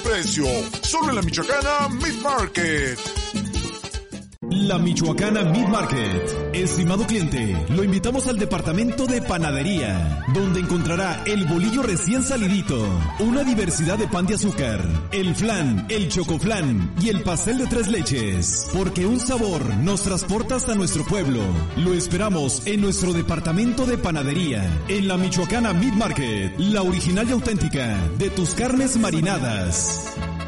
precio. Solo en la Michoacana Meat Market. La Michoacana Meat Market. Estimado cliente, lo invitamos al departamento de panadería, donde encontrará el bolillo recién salidito, una diversidad de pan de azúcar, el flan, el chocoflan y el pastel de 3 leches, porque un sabor nos transporta hasta nuestro pueblo. Lo esperamos en nuestro departamento de panadería, en la Michoacana Meat Market, la original y auténtica de tus carnes marinadas.